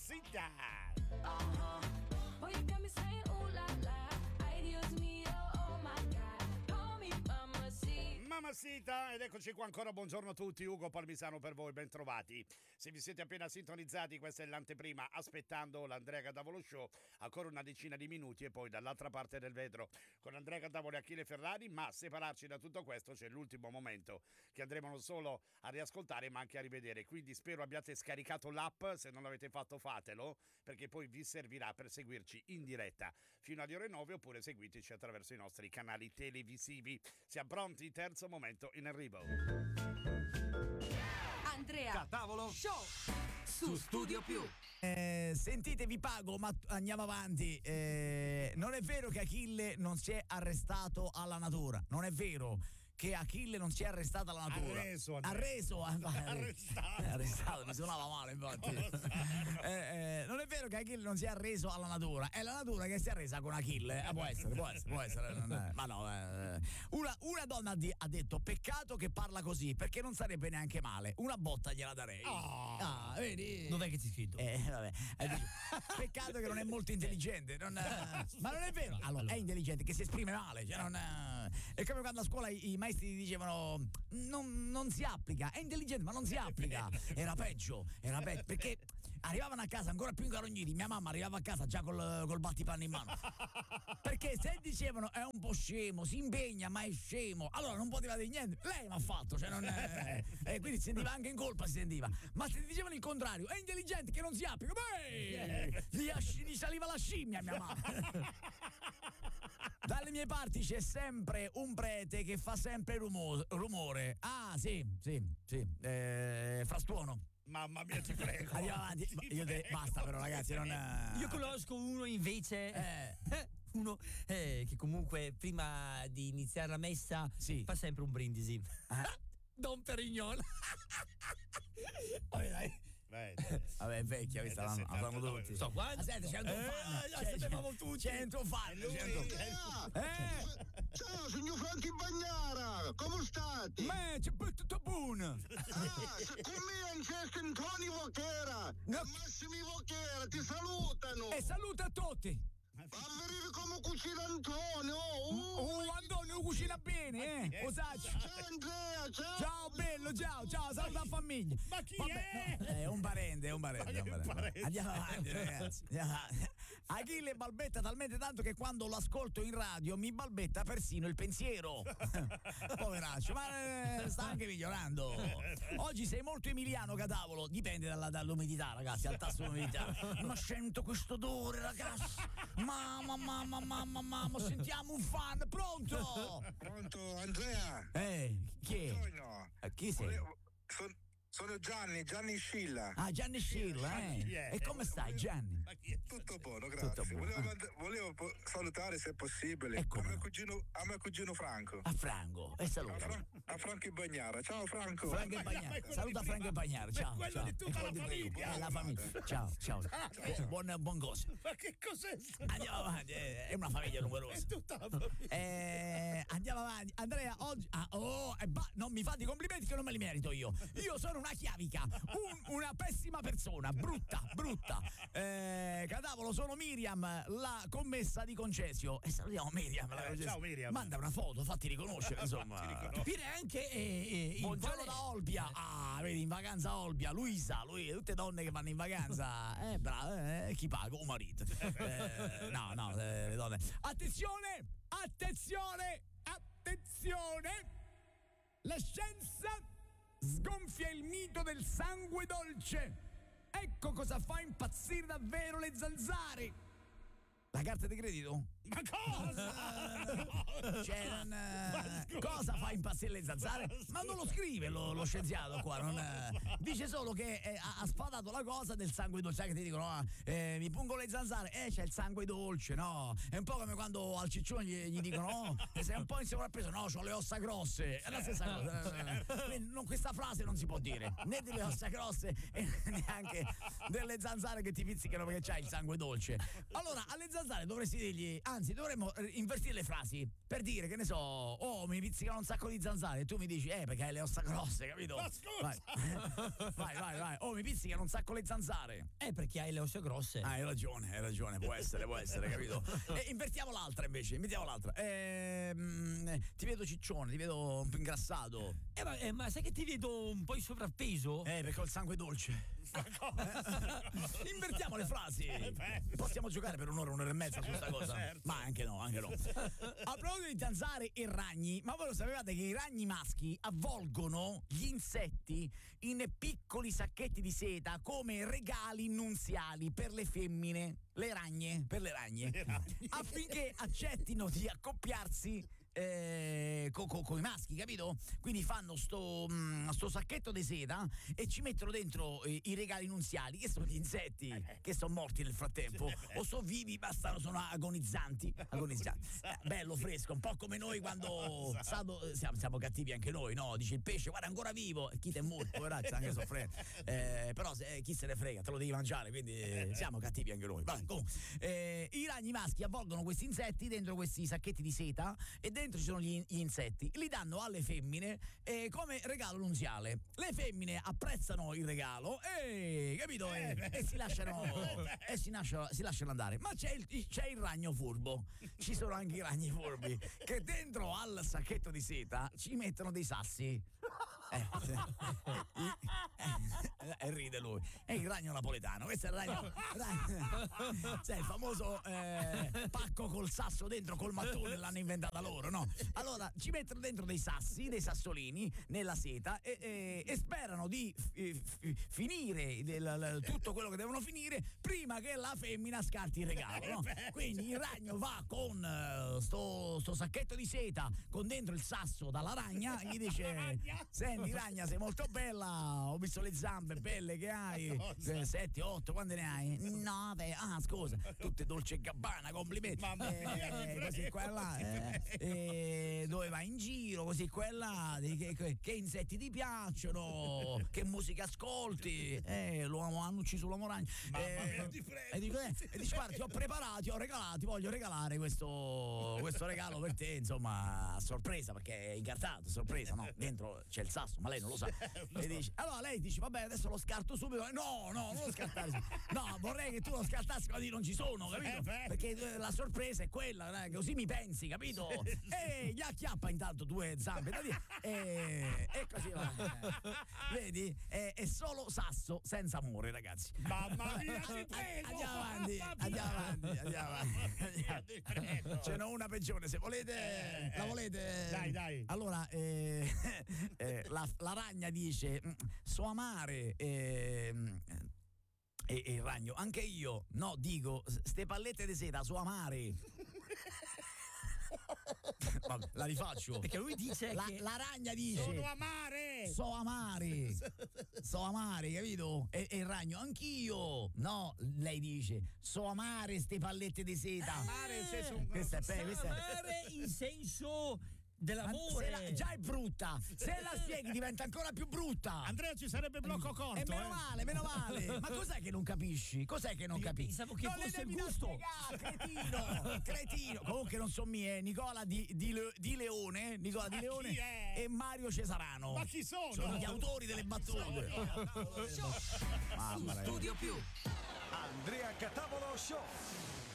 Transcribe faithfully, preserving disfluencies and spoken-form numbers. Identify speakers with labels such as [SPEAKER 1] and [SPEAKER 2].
[SPEAKER 1] Mamacita.
[SPEAKER 2] Uh-huh. Boy, you got me saying ooh la la. Ideas me, oh, oh my God. Call me Mamacita.
[SPEAKER 1] Mamacita, ed eccoci qua ancora, buongiorno a tutti, Ugo Palmisano per voi, ben trovati. Se vi siete appena sintonizzati, questa è l'anteprima, aspettando l'Andrea Cadavolo Show, ancora una decina di minuti e poi dall'altra parte del vetro con Andrea Cadavolo e Achille Ferrari, ma a separarci da tutto questo c'è l'ultimo momento che andremo non solo a riascoltare ma anche a rivedere, quindi spero abbiate scaricato l'app, se non l'avete fatto fatelo, perché poi vi servirà per seguirci in diretta fino alle ore nove oppure seguiteci attraverso i nostri canali televisivi. Siamo pronti, terzo momento in arrivo.
[SPEAKER 3] Andrea
[SPEAKER 4] Cadavolo
[SPEAKER 3] Show su Studio Più.
[SPEAKER 4] Eh, sentite, vi pago, ma andiamo avanti. Eh, non è vero che Achille non si è arrestato alla natura. Non è vero che Achille non si è arrestato alla natura.
[SPEAKER 1] Arreso,
[SPEAKER 4] Arreso,
[SPEAKER 1] arrestato.
[SPEAKER 4] Arrestato, mi suonava male, infatti. eh, eh, non è vero che Achille non si è arreso alla natura. È la natura che si è arresa con Achille. Eh, può essere, può essere, può essere. Non è, ma no, eh. una, una donna ha detto: peccato che parla così, perché non sarebbe neanche male. Una botta gliela darei.
[SPEAKER 1] Oh.
[SPEAKER 4] Ah, vedi?
[SPEAKER 3] Dov'è che c'è scritto?
[SPEAKER 4] Eh, vabbè. Eh, peccato che non è molto intelligente. Non, eh, ma non è vero. Allora, è intelligente, che si esprime male. Cioè non, eh, è come quando a scuola i, i maestri ti dicevano non, non si applica. È intelligente, ma non si applica. Era peggio, era peggio. Perché arrivavano a casa ancora più incarogniti. Mia mamma arrivava a casa già col, col battipanni in mano. Perché se dicevano è un po' scemo, si impegna, ma è scemo, allora non poteva dire niente. Lei mi ha fatto, cioè non è, e quindi si sentiva anche in colpa, si sentiva. Ma se dicevano il contrario, è intelligente che non si applica, beh, gli, asci- gli saliva la scimmia mia mamma. Dalle mie parti c'è sempre un prete che fa sempre rumo- rumore. Ah, sì, sì, sì, eh, frastuono.
[SPEAKER 1] Mamma mia, ti prego.
[SPEAKER 4] Andiamo avanti.
[SPEAKER 1] Ti
[SPEAKER 4] Io te-
[SPEAKER 1] prego.
[SPEAKER 4] basta però, ragazzi, non
[SPEAKER 3] Io conosco uno invece,
[SPEAKER 4] Eh.
[SPEAKER 3] uno eh, che comunque prima di iniziare la messa
[SPEAKER 4] Sì.
[SPEAKER 3] fa sempre un brindisi.
[SPEAKER 4] Eh?
[SPEAKER 3] Don Perignon.
[SPEAKER 4] Vabbè, dai.
[SPEAKER 1] Beh,
[SPEAKER 4] Vabbè, è vecchia, questa la
[SPEAKER 1] Eh,
[SPEAKER 4] la fanno
[SPEAKER 1] settantanove.
[SPEAKER 4] tutti.
[SPEAKER 3] Sto qua.
[SPEAKER 4] Ma senti, c'è anche un
[SPEAKER 3] Eh,
[SPEAKER 4] fan.
[SPEAKER 3] la
[SPEAKER 4] C'è-
[SPEAKER 3] sapevamo tutti.
[SPEAKER 4] C'è anche un fan.
[SPEAKER 1] Lui-
[SPEAKER 4] c'è anche un-
[SPEAKER 5] Andrea!
[SPEAKER 4] Eh,
[SPEAKER 5] Ciao, signor Franchi Bagnara! Come state?
[SPEAKER 4] me, c'è tutto buono.
[SPEAKER 5] Ah, se- con me c'è Antonio Vochera!
[SPEAKER 4] No.
[SPEAKER 5] E Massimi Vochera, ti salutano!
[SPEAKER 4] E saluta a tutti.
[SPEAKER 5] A vedere come cucina Antonio! Uh,
[SPEAKER 4] Oh, Antonio cucina bene, eh. Lo sai.
[SPEAKER 5] Ciao Andrea, ciao!
[SPEAKER 4] Ciao bello, ciao, ciao, saluta la famiglia.
[SPEAKER 1] Ma chi
[SPEAKER 4] Vabbè,
[SPEAKER 1] è?
[SPEAKER 4] no, è un parente, è un parente.
[SPEAKER 1] Ma
[SPEAKER 4] è un
[SPEAKER 1] che
[SPEAKER 4] parente.
[SPEAKER 1] parente?
[SPEAKER 4] Andiamo avanti, ragazzi. Andiamo avanti. Achille balbetta talmente tanto che quando l'ascolto in radio mi balbetta persino il pensiero. Poveraccio, ma eh, sta anche migliorando. Oggi sei molto emiliano, Cadavolo. Dipende dalla, dall'umidità, ragazzi, al tasso di umidità. Ma sento questo odore, ragazzi. Mamma, mamma, mamma, mamma, sentiamo un fan. Pronto?
[SPEAKER 5] Pronto, Andrea?
[SPEAKER 4] Eh, chi è?
[SPEAKER 5] Buongiorno.
[SPEAKER 4] Eh, chi sei?
[SPEAKER 5] Volevo- son- sono Gianni, Gianni Scilla.
[SPEAKER 4] Ah, Gianni Scilla, eh.
[SPEAKER 1] chi è?
[SPEAKER 4] E come stai, Gianni?
[SPEAKER 1] Ma chi è?
[SPEAKER 5] Tutto buono, grazie.
[SPEAKER 4] Tutto buono.
[SPEAKER 5] Volevo, mand- volevo po- salutare, se è possibile,
[SPEAKER 4] E
[SPEAKER 5] a
[SPEAKER 4] come
[SPEAKER 5] mio,
[SPEAKER 4] no?
[SPEAKER 5] cugino, a mio cugino Franco.
[SPEAKER 4] A Franco, e
[SPEAKER 5] A,
[SPEAKER 4] saluta.
[SPEAKER 5] Fra- a Franco Bagnara. Ciao Franco.
[SPEAKER 4] Franco e
[SPEAKER 1] Ma
[SPEAKER 4] Bagnara.
[SPEAKER 1] quello
[SPEAKER 4] Saluta
[SPEAKER 1] di
[SPEAKER 4] Franco e
[SPEAKER 1] prima.
[SPEAKER 4] Bagnara. Ciao.
[SPEAKER 1] Quello
[SPEAKER 4] ciao.
[SPEAKER 1] di tutta
[SPEAKER 4] E quello
[SPEAKER 1] la
[SPEAKER 4] di
[SPEAKER 1] famiglia.
[SPEAKER 4] prima. Eh, la famiglia. Ciao, ciao. Bu- Buon, buon cosa.
[SPEAKER 1] Ma che cos'è sta?
[SPEAKER 4] Andiamo avanti, eh, è una famiglia
[SPEAKER 1] È
[SPEAKER 4] numerosa.
[SPEAKER 1] tutta la famiglia.
[SPEAKER 4] Eh, andiamo avanti. Andrea, oggi. Ah, oh, e ba- non mi fate i complimenti che non me li merito io. Io sono una chiavica, un- una pessima persona, brutta, brutta. Eh, Cadavolo, sono Miriam, la commessa di Concesio. E salutiamo Miriam. la
[SPEAKER 1] Eh,
[SPEAKER 4] Concesio.
[SPEAKER 1] ciao, Miriam.
[SPEAKER 4] Manda una foto, fatti riconoscere, insomma.
[SPEAKER 1] riconosco.
[SPEAKER 3] Capire anche eh, eh, il
[SPEAKER 4] Buongiorno
[SPEAKER 3] quale-
[SPEAKER 4] da Olbia. Ah, vedi, in vacanza a Olbia. Luisa, lui, tutte donne che vanno in vacanza. Eh, bravo, eh, chi paga? Un marito. Eh, no, no, eh, le donne. Attenzione! Attenzione! Attenzione! La scienza sgonfia il mito del sangue dolce. Ecco cosa fa impazzire davvero le zanzare. La carta di credito?
[SPEAKER 1] Ma cosa?
[SPEAKER 4] Cioè, non, eh,
[SPEAKER 1] Ma scusa.
[SPEAKER 4] cosa fa impazzire le zanzare? Ma non lo scrive lo, lo scienziato qua, non, eh, dice solo che eh, ha, ha sfatato la cosa del sangue dolce. Sai che ti dicono, ah, eh, mi pungo le zanzare, eh, c'è il sangue dolce, no? È un po' come quando al ciccione gli, gli dicono, oh, sei un po' in sovrappeso, no, c'ho le ossa grosse. È la stessa cosa. Quindi non, questa frase non si può dire, né delle ossa grosse e neanche delle zanzare che ti pizzicano perché c'hai il sangue dolce. Allora, alle zanzare dovresti dirgli, anzi, anzi, dovremmo eh, invertire le frasi per dire, che ne so, oh, mi pizzicano un sacco di zanzare, e tu mi dici, eh, perché hai le ossa grosse, capito?
[SPEAKER 1] Ma scusa!
[SPEAKER 4] Vai, vai, vai, vai. Oh, mi pizzicano un sacco le zanzare.
[SPEAKER 3] Eh, perché hai le ossa grosse.
[SPEAKER 4] Ah, hai ragione, hai ragione, può essere, può essere, capito? E invertiamo l'altra invece, invertiamo l'altra. Ehm, ti vedo ciccione, ti vedo un po' ingrassato.
[SPEAKER 3] Eh, ma, eh, ma sai che ti vedo un po' in sovrappeso?
[SPEAKER 4] Eh, perché ho il sangue dolce. Eh, invertiamo le frasi. Possiamo giocare per un'ora, un'ora e mezza su questa cosa?
[SPEAKER 1] Certo.
[SPEAKER 4] Ma anche no, anche no. A proposito di zanzare e ragni, ma voi lo sapevate che i ragni maschi avvolgono gli insetti in piccoli sacchetti di seta come regali nunziali per le femmine, le ragne, per le ragne,
[SPEAKER 1] Le ragne.
[SPEAKER 4] affinché accettino di accoppiarsi eh, con co, co i maschi, capito? Quindi fanno sto, mh, sto sacchetto di seta e ci mettono dentro eh, i regali nunziali, che sono gli insetti che sono morti nel frattempo o sono vivi ma stanno, sono agonizzanti, agonizzanti. Eh, bello fresco, un po' come noi quando stato, siamo, siamo cattivi anche noi, no? Dice il pesce, guarda, ancora vivo, chi te è morto, poveraccio, sta anche soffrendo. Eh, però se, chi se ne frega, te lo devi mangiare, quindi eh, siamo cattivi anche noi. Vabbè, comunque, eh, i ragni maschi avvolgono questi insetti dentro questi sacchetti di seta e dentro ci sono gli, gli insetti, li danno alle femmine eh, come regalo nunziale. Le femmine apprezzano il regalo e, capito, e, e si lasciano e si lasciano, si lasciano andare. Ma c'è il, c'è il ragno furbo, ci sono anche i ragni furbi che dentro al sacchetto di seta ci mettono dei sassi. Eh, eh, e ride lui. È il ragno napoletano. Questo è il ragno. ragno sai, il famoso eh, pacco col sasso dentro, col mattone, l'hanno inventata loro, no? Allora ci mettono dentro dei sassi, dei sassolini nella seta e, e, e sperano di f- f- finire il, il, tutto quello che devono finire prima che la femmina scarti il regalo, no? Quindi il ragno va con uh, sto, sto sacchetto di seta con dentro il sasso dalla ragna e gli dice: senti ragna, sei molto bella, ho visto le zampe belle che hai, sette, otto, quante ne hai? nove, ah scusa, tutte Dolce e Gabbana, complimenti.
[SPEAKER 1] Mamma mia,
[SPEAKER 4] eh,
[SPEAKER 1] mi
[SPEAKER 4] così
[SPEAKER 1] prego,
[SPEAKER 4] qua e là, eh, eh, dove vai in giro, così qua e là, di che, che, che insetti ti piacciono, che musica ascolti, eh, l'uomo hanno ucciso l'uomo ragno.
[SPEAKER 1] Mamma
[SPEAKER 4] Eh,
[SPEAKER 1] mia, ti prego.
[SPEAKER 4] e dico, eh, e dici, guarda, ti ho preparato, ti ho regalato, ti voglio regalare questo, questo regalo per te, insomma, a sorpresa, perché è incartato, a sorpresa, no? Dentro c'è il sasso, ma lei non lo sa. E dici, allora lei dice, vabbè, adesso lo scarto subito. No, no, non lo scartare. No, vorrei che tu lo scartassi quando io non ci sono, capito? Perché eh, la sorpresa è quella, eh, così mi pensi, capito? E gli acchiappa intanto due zampe da dire, e, e così va. Vedi? È, è solo sasso senza amore, ragazzi.
[SPEAKER 1] Mamma mia, ti prego.
[SPEAKER 4] Andiamo avanti,
[SPEAKER 1] Mamma mia.
[SPEAKER 4] andiamo avanti, andiamo avanti.
[SPEAKER 1] Mamma mia, ti prego.
[SPEAKER 4] Ce n'ho una peggiore, se volete,
[SPEAKER 1] Eh,
[SPEAKER 4] la
[SPEAKER 1] eh.
[SPEAKER 4] volete?
[SPEAKER 1] Dai, dai.
[SPEAKER 4] Allora, eh, eh, la, la ragna dice, "Mm, so amare, ehm, e, e il ragno, anche io, no, dico, s- ste pallette di seta, so amare. Vabbè, la rifaccio.
[SPEAKER 3] Perché lui dice
[SPEAKER 4] La,
[SPEAKER 3] che
[SPEAKER 4] la ragna dice,
[SPEAKER 1] Sono amare.
[SPEAKER 4] so amare, so amare, capito? E, e il ragno, anch'io. No, lei dice, so amare ste pallette di seta.
[SPEAKER 1] Amare nel senso un-
[SPEAKER 4] Questa è pe- questa è-
[SPEAKER 3] amare in senso
[SPEAKER 4] Ma se
[SPEAKER 3] dell'amore.
[SPEAKER 4] la- già è brutta, se la spieghi diventa ancora più brutta.
[SPEAKER 1] Andrea, ci sarebbe blocco corto.
[SPEAKER 4] E meno
[SPEAKER 1] eh.
[SPEAKER 4] male, meno male. Ma cos'è che non capisci? Cos'è che non
[SPEAKER 3] Io
[SPEAKER 4] capisci?
[SPEAKER 3] pensavo che
[SPEAKER 4] non
[SPEAKER 3] fosse
[SPEAKER 4] le devi
[SPEAKER 3] il
[SPEAKER 4] da
[SPEAKER 3] gusto.
[SPEAKER 4] spiegare, cretino, cretino. Comunque non sono mie, Nicola di, di, Le- di Leone, Nicola
[SPEAKER 1] Ma
[SPEAKER 4] di Leone
[SPEAKER 1] chi è?
[SPEAKER 4] e Mario Cesarano.
[SPEAKER 1] Ma chi sono?
[SPEAKER 4] Sono gli autori delle battute. Mamma mia.
[SPEAKER 6] Studio Più. Andrea Catavolo Show.